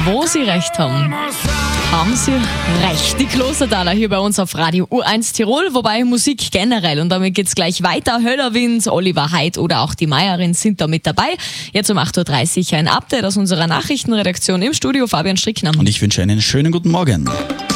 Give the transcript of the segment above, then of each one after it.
Wo Sie recht haben. Haben Sie recht. Die Klostertaler hier bei uns auf Radio U1 Tirol, wobei Musik generell. Und damit geht's gleich weiter. Höllerwind, Oliver Heid oder auch die Meierin sind da mit dabei. Jetzt um 8.30 Uhr ein Update aus unserer Nachrichtenredaktion im Studio. Fabian Strickner. Und ich wünsche einen schönen guten Morgen.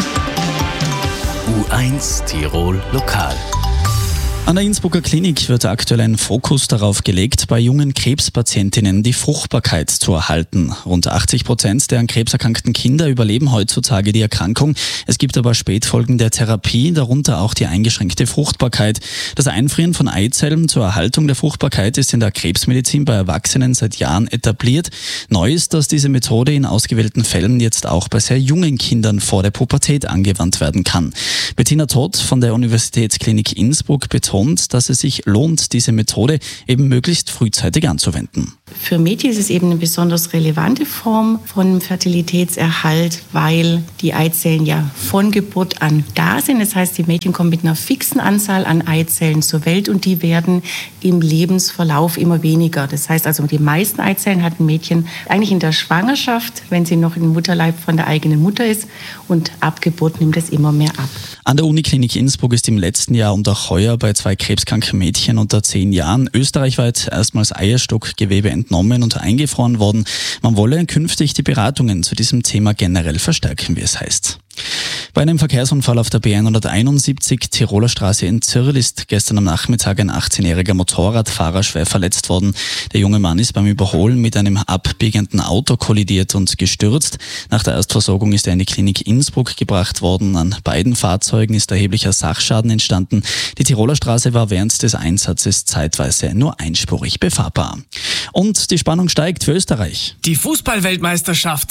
U1 Tirol Lokal. An der Innsbrucker Klinik wird aktuell ein Fokus darauf gelegt, bei jungen Krebspatientinnen die Fruchtbarkeit zu erhalten. Rund 80% der an Krebs erkrankten Kinder überleben heutzutage die Erkrankung. Es gibt aber Spätfolgen der Therapie, darunter auch die eingeschränkte Fruchtbarkeit. Das Einfrieren von Eizellen zur Erhaltung der Fruchtbarkeit ist in der Krebsmedizin bei Erwachsenen seit Jahren etabliert. Neu ist, dass diese Methode in ausgewählten Fällen jetzt auch bei sehr jungen Kindern vor der Pubertät angewandt werden kann. Bettina Todt von der Universitätsklinik Innsbruck betont, dass es sich lohnt, diese Methode eben möglichst frühzeitig anzuwenden. Für Mädchen ist es eben eine besonders relevante Form von Fertilitätserhalt, weil die Eizellen ja von Geburt an da sind. Das heißt, die Mädchen kommen mit einer fixen Anzahl an Eizellen zur Welt und die werden im Lebensverlauf immer weniger. Das heißt also, die meisten Eizellen hat ein Mädchen eigentlich in der Schwangerschaft, wenn sie noch im Mutterleib von der eigenen Mutter ist, und ab Geburt nimmt es immer mehr ab. An der Uniklinik Innsbruck ist im letzten Jahr und auch heuer bei 2 krebskranken Mädchen unter 10 Jahren österreichweit erstmals Eierstockgewebe entnommen und eingefroren worden. Man wolle künftig die Beratungen zu diesem Thema generell verstärken, wie es heißt. Bei einem Verkehrsunfall auf der B171 Tiroler Straße in Zirl ist gestern am Nachmittag ein 18-jähriger Motorradfahrer schwer verletzt worden. Der junge Mann ist beim Überholen mit einem abbiegenden Auto kollidiert und gestürzt. Nach der Erstversorgung ist er in die Klinik Innsbruck gebracht worden. An beiden Fahrzeugen ist erheblicher Sachschaden entstanden. Die Tiroler Straße war während des Einsatzes zeitweise nur einspurig befahrbar. Und die Spannung steigt für Österreich. Die Fußball-Weltmeisterschaft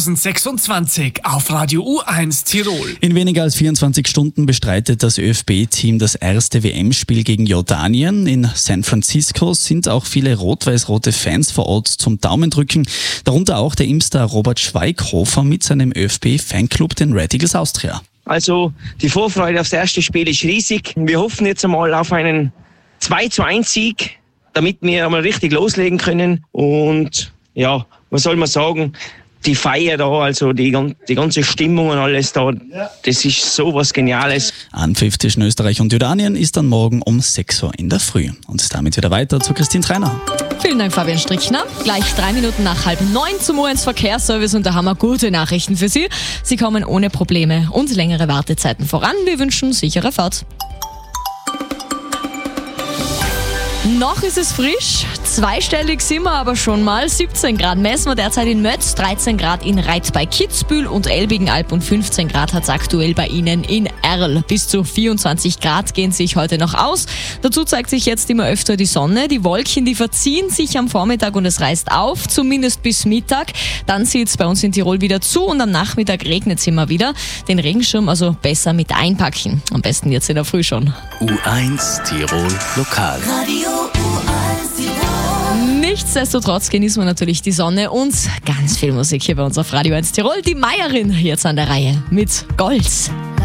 2026 auf Radio U1 Tirol. In weniger als 24 Stunden bestreitet das ÖFB-Team das erste WM-Spiel gegen Jordanien. In San Francisco sind auch viele rot-weiß-rote Fans vor Ort zum Daumendrücken. Darunter auch der Imstar Robert Schweighofer mit seinem ÖFB-Fanclub, den Red Eagles Austria. Also die Vorfreude aufs erste Spiel ist riesig. Wir hoffen jetzt einmal auf einen 2:1-Sieg, damit wir einmal richtig loslegen können. Und ja, was soll man sagen? Die Feier da, also die ganze Stimmung und alles da, das ist sowas Geniales. Anpfiff zwischen Österreich und Jordanien ist dann morgen um 6 Uhr in der Früh. Und damit wieder weiter zu Christine Treiner. Vielen Dank, Fabian Strickner. Gleich 3 Minuten nach 8:30 zum U1 Verkehrsservice und da haben wir gute Nachrichten für Sie. Sie kommen ohne Probleme und längere Wartezeiten voran. Wir wünschen sichere Fahrt. Noch ist es frisch, zweistellig sind wir aber schon mal. 17 Grad messen wir derzeit in Mötz, 13 Grad in Reit bei Kitzbühel und Elbigenalb und 15 Grad hat es aktuell bei Ihnen in Erl. Bis zu 24 Grad gehen sich heute noch aus. Dazu zeigt sich jetzt immer öfter die Sonne. Die Wolken, die verziehen sich am Vormittag und es reißt auf, zumindest bis Mittag. Dann zieht es bei uns in Tirol wieder zu und am Nachmittag regnet es immer wieder. Den Regenschirm also besser mit einpacken. Am besten jetzt in der Früh schon. U1 Tirol Lokal. Radio U1 Tirol. Nichtsdestotrotz genießen wir natürlich die Sonne und ganz viel Musik hier bei uns auf Radio 1 Tirol. Die Meierin jetzt an der Reihe mit Golds.